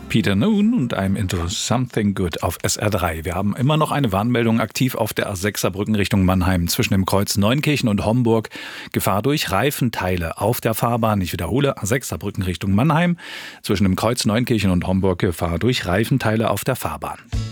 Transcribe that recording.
Peter Noon und I'm into something good auf SR3. Wir haben immer noch eine Warnmeldung aktiv auf der A6 Saarbrücken Richtung Mannheim zwischen dem Kreuz Neunkirchen und Homburg. Gefahr durch Reifenteile auf der Fahrbahn. Ich wiederhole, A6 Saarbrücken Richtung Mannheim zwischen dem Kreuz Neunkirchen und Homburg. Gefahr durch Reifenteile auf der Fahrbahn.